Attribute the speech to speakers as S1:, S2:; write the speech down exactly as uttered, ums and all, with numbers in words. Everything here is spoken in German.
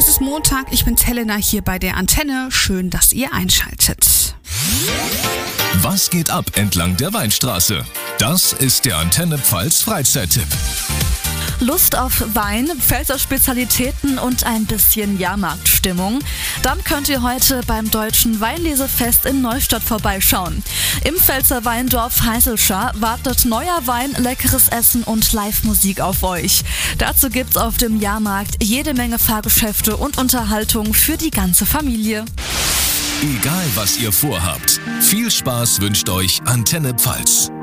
S1: Es ist Montag, ich bin Helena hier bei der Antenne. Schön, dass ihr einschaltet.
S2: Was geht ab entlang der Weinstraße? Das ist der Antenne Pfalz Freizeittipp.
S3: Lust auf Wein, Pfälzer Spezialitäten und ein bisschen Jahrmarktstimmung? Dann könnt ihr heute beim Deutschen Weinlesefest in Neustadt vorbeischauen. Im Pfälzer Weindorf Heißelschar wartet neuer Wein, leckeres Essen und Live-Musik auf euch. Dazu gibt's auf dem Jahrmarkt jede Menge Fahrgeschäfte und Unterhaltung für die ganze Familie.
S2: Egal was ihr vorhabt, viel Spaß wünscht euch Antenne Pfalz.